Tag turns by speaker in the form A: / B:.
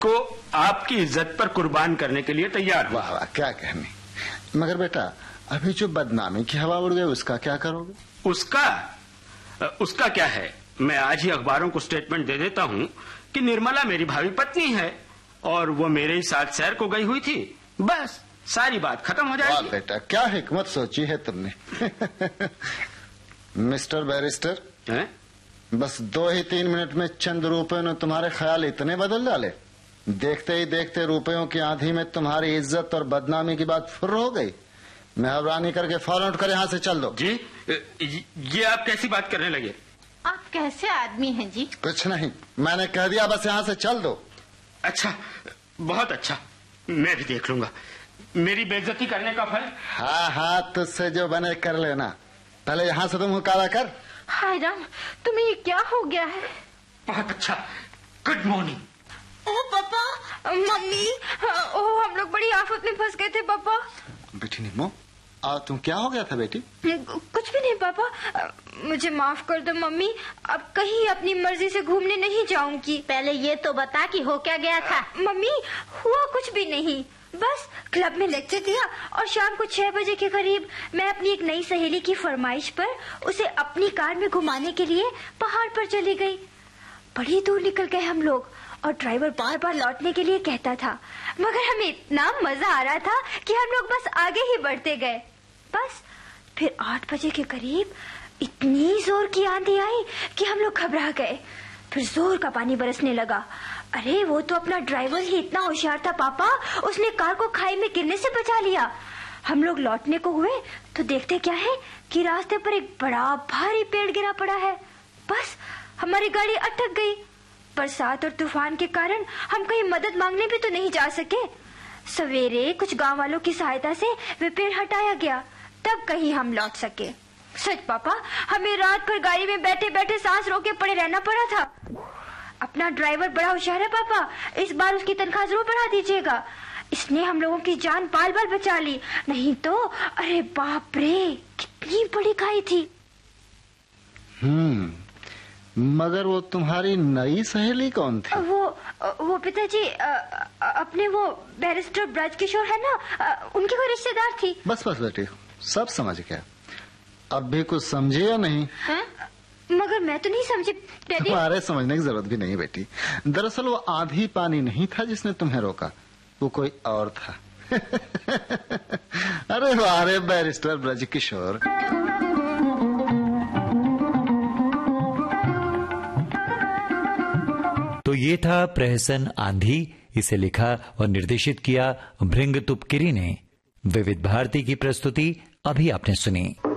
A: को आपकी इज्जत पर कुर्बान करने के लिए तैयार हूं।
B: वाह वाह, क्या कहने। मगर बेटा, अभी जो बदनामी की हवा उड़ गई उसका क्या करोगे?
A: उसका क्या है, मैं आज ही अखबारों को स्टेटमेंट दे देता हूं कि निर्मला मेरी भावी पत्नी है और वो मेरे ही साथ शहर को गई हुई थी। बस सारी बात खत्म हो जाएगी।
B: वाह बेटा, क्या हिकमत सोची है तुमने। मिस्टर बैरिस्टर, बस 2 ही 3 मिनट में चंद रुपयों ने तुम्हारे ख्याल इतने बदल डाले। देखते ही देखते रुपयों की आंधी में तुम्हारी इज्जत और बदनामी की बात फुर्र हो गई। मेहरबानी करके फौरन उठकर यहाँ से चल दो।
A: जी, ये आप कैसी बात करने लगे?
C: आप कैसे आदमी हैं जी?
B: कुछ नहीं, मैंने कह दिया, बस यहाँ से चल दो।
A: अच्छा, बहुत अच्छा, मैं भी देख लूंगा। मेरी बेइज्जती करने का फल?
B: हाँ, तुझसे जो बने कर लेना। पहले यहाँ से तुम हुकाला कर।
C: हाय राम, तुम्हें ये क्या हो गया है?
A: बहुत अच्छा, गुड मॉर्निंग।
C: ओ पापा, मम्मी, ओह हम लोग बड़ी आफत में फंस गए थे पापा।
B: बेटी नीमो, तुम क्या हो गया था बेटी?
C: कुछ भी नहीं पापा, मुझे माफ कर दो मम्मी, अब कहीं अपनी मर्जी से घूमने नहीं जाऊंगी।
D: पहले ये तो बता कि हो क्या गया था?
C: मम्मी, हुआ कुछ भी नहीं, बस क्लब में लेक्चर दिया और शाम को 6 बजे के करीब मैं अपनी एक नई सहेली की फरमाइश पर उसे अपनी कार में घुमाने के लिए पहाड़ पर चली गई। बड़ी दूर निकल गए हम लोग और ड्राइवर बार बार लौटने के लिए कहता था, मगर हमें इतना मजा आ रहा था कि हम लोग बस आगे ही बढ़ते गए। बस फिर 8 बजे के करीब इतनी जोर की आंधी आई कि हम लोग घबरा गए। फिर जोर का पानी बरसने लगा। अरे वो तो अपना ड्राइवर ही इतना होशियार था पापा, उसने कार को खाई में गिरने से बचा लिया। हम लोग लौटने को हुए तो देखते क्या है कि रास्ते पर एक बड़ा भारी पेड़ गिरा पड़ा है। बस हमारी गाड़ी अटक गई। बरसात और तूफान के कारण हम कहीं मदद मांगने भी तो नहीं जा सके। सवेरे कुछ गांव वालों की सहायता से वे पेड़ हटाया गया, तब कहीं हम लौट सके। सच पापा, हमें रात भर गाड़ी में बैठे बैठे सांस रोके पड़े रहना पड़ा था। अपना ड्राइवर बड़ा होशियार है पापा, इस बार उसकी तनख्वाह जरूर बढ़ा दीजिएगा। इसने हम लोगों की जान बाल बाल बचा ली, नहीं तो अरे बाप रे, कितनी बड़ी खाई थी।
B: मगर वो तुम्हारी नई सहेली कौन थी?
C: वो पिताजी, अपने वो बैरिस्टर ब्रजकिशोर है ना, उनकी कोई रिश्तेदार थी।
B: बस बेटी, सब समझ गया। अब भी कुछ समझे या नहीं?
C: मगर मैं तो नहीं समझी डैडी।
B: तुम्हारे समझने की जरूरत भी नहीं बेटी। दरअसल वो आंधी पानी नहीं था जिसने तुम्हें रोका, वो कोई और था। अरे वाह बैरिस्टर ब्रजकिशोर।
E: तो ये था प्रहसन आंधी। इसे लिखा और निर्देशित किया भृंग तुपकिरी ने। विविध भारती की प्रस्तुति अभी आपने सुनी।